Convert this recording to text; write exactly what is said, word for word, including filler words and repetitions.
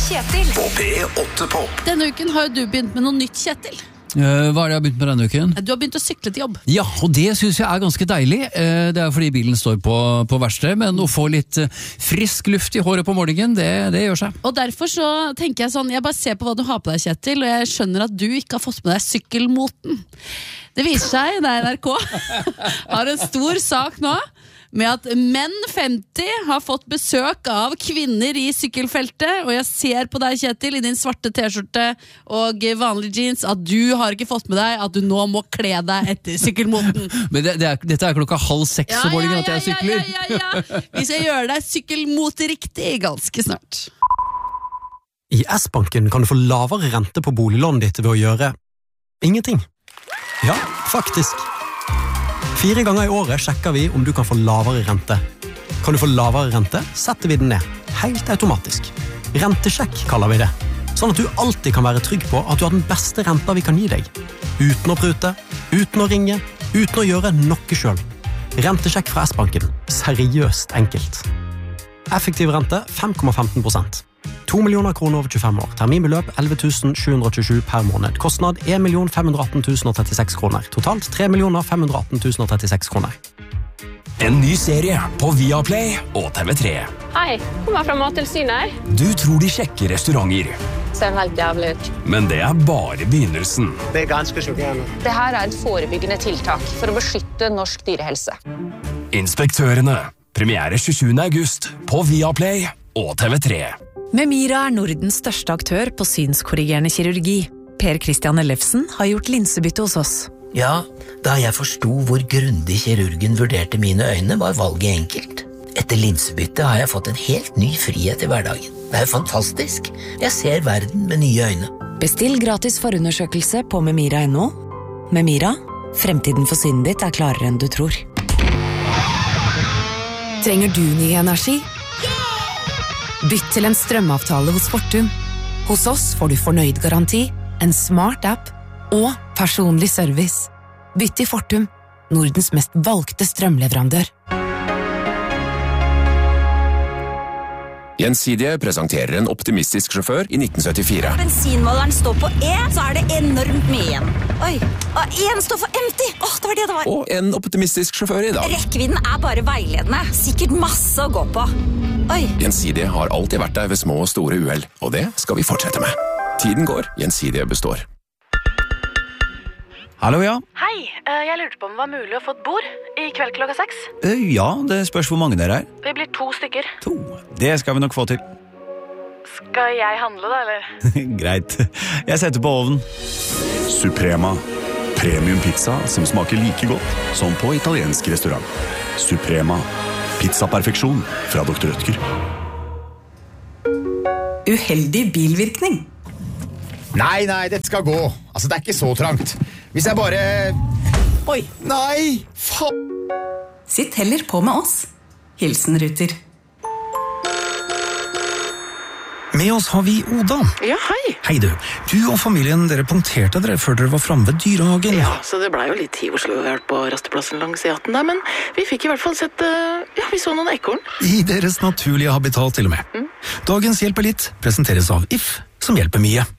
Kjetil. På P åtte Pop. Denne uken har jo du begynt med noe nytt, Kjetil. Uh, hva er det jeg har begynt med denne uken? Du har begynt å sykle til jobb. Ja, og det synes jeg er ganske deilig. Uh, det er fordi bilen står på, på verksted, men å få litt uh, frisk luft i håret på morgenen, det, det gjør seg. Og derfor så tenker jeg sånn, jeg bare ser på hva du har på deg, Kjetil, og jeg skjønner at du ikke har fått med deg sykkelmoten. Det viser seg, det er N R K, har en stor sak nå, med at menn femti har fått besøk av kvinner i sykkelfeltet, og jeg ser på deg, Kjetil, i din svarte t-skjorte og vanlige jeans, at du har ikke fått med deg at du nå må kle deg etter sykkelmoten. Men det, det er, dette er klokka halv seks om morgenen at jeg sykler. Ja, ja, ja, ja. Vi skal gjøre deg sykkelmote riktig ganske snart. I S-banken kan du få lavere rente på boliglånet ditt ved å gjøre ingenting. Ja, faktisk. Fire ganger i året sjekker vi om du kan få lavere rente. Kan du få lavere rente, setter vi den ned. Helt automatisk. Rentesjekk kaller vi det. Sånn at du alltid kan være trygg på at du har den beste renta vi kan gi deg. Uten å prute, uten å ringe, uten å gjøre noe selv. Rentesjekk fra S-banken. Seriøst enkelt. Effektiv rente fem komma femten prosent. to millioner kroner over tjuefem år. Terminbeløp elleve tusen sju hundre og tjuesju per måned. Kostnad en million fem hundre og atten tusen og trettiseks kroner. Totalt tre millioner fem hundre og atten tusen og trettiseks kroner. En ny serie på Viaplay og T V tre. Hei, kommer fra Mattilsynet. Du tror de sjekker restauranter, Ser helt jævlig ut. men det er bare begynnelsen. Det er ganske sjokkerende. Det her er et forebyggende tiltak for å beskytte norsk dyrehelse. Inspektørene. Premiere tjuesjuende august på Viaplay og T V tre. Memira er Nordens største aktør på synskorrigerende kirurgi. Per Christian Ellefsen har gjort linsebytte hos oss. Ja, da jeg forsto hvor grundig kirurgen vurderte mine øyne, var valget enkelt. Etter linsebytte har jeg fått en helt ny frihet i hverdagen. Det er jo fantastisk. Jeg ser verden med nye øyne. Bestill gratis forundersøkelse på memira punktum no. Memira, fremtiden for synet ditt er klarere enn du tror. Trenger du ny energi? Bytt til en strømavtale hos Fortum. Hos oss får du fornøyd garanti, en smart app og personlig service. Bytt til Fortum, Nordens mest valgte strømleverandør. Gjensidige presenterer en optimistisk sjåfør i nitten syttifire. Bensinmåleren står på E, så er det enormt mye igjen. Oi, og en står for empty. Åh, det var det det var. Og en optimistisk sjåfør i dag. Rekkevidden er bare veiledende. Sikkert masse å gå på. Oi. Gjensidige har alltid vært der ved små og store uhell, og det skal vi fortsette med. Tiden går, Gjensidige består. Hallo, ja. Hei, jeg lurte på om det var mulig å få et bord i kveld klokka seks. Ja, det spørs hvor mange dere er. Vi blir to stykker. To. Det skal vi nok få til. Skal jeg handle da, eller? Greit. Jeg setter på ovnen. Suprema. Premium pizza som smaker like godt som på italiensk restaurant. Suprema. Pizzaperfeksjon fra doktor Rødtger. Uheldig bilvirkning. Nei, nei, dette skal gå. Altså, det er ikke så trangt. Hvis jeg bare... Oi. Nei, faen. Sitt heller på med oss. Hilsen Ruter. Med oss har vi Oda. Ja, hei. Hei du. Du og familien, dere punkterte dere før dere var fremme ved dyrehagen. Ja, så det ble jo litt i Oslo vi har vært på rasteplassen langs E atten der, men vi fikk i hvert fall sett, uh, ja, vi så noen ekorn. I deres naturlige habitat til og med. Mm. Dagens Hjelp er litt presenteres av If, som hjelper mye.